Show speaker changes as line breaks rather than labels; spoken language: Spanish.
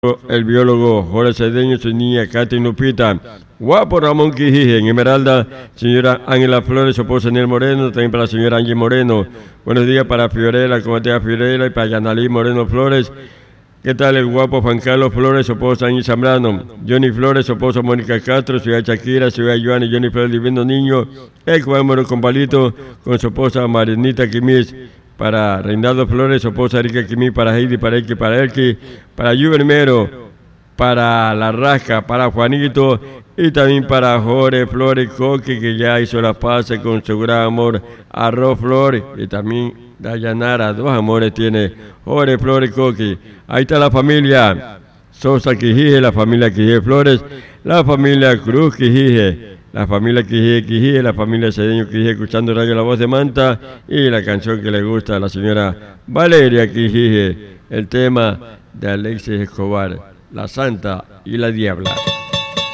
el biólogo Jorge Cedeño, su niña Katy Lupita, guapo Ramón Quijije, en Esmeralda, señora Ángela Flores, su esposa Nel Moreno, también para la señora Angie Moreno. Buenos días para Fiorella, Comatea Fiorella, y para Yanalí Moreno Flores. ¿Qué tal el guapo Juan Carlos Flores, su esposa Angie Zambrano? Johnny Flores, su esposa Mónica Castro, ciudad Shakira, ciudad Joana y Johnny Flores, Divino Niño. El Cuámaro con Palito, con su esposa Marinita Quimis. Para Reinaldo Flores, su esposa Erika Quimí, para Heidi, para Elki, para Yubermero, para La Rasca, para Juanito y también para Jorge Flores Coqui, que ya hizo la paz con su gran amor a Ro Flores, y también Dayanara, dos amores tiene Jorge Flores Coqui. Ahí está la familia Sosa Quijije, la familia Quijije Flores, la familia Cruz Quijije, la familia Quijije, la familia Cedeño Quijije, escuchando Radio La Voz de Manta, y la canción que le gusta a la señora Valeria Quijije, el tema de Alexis Escobar, La Santa y la Diabla.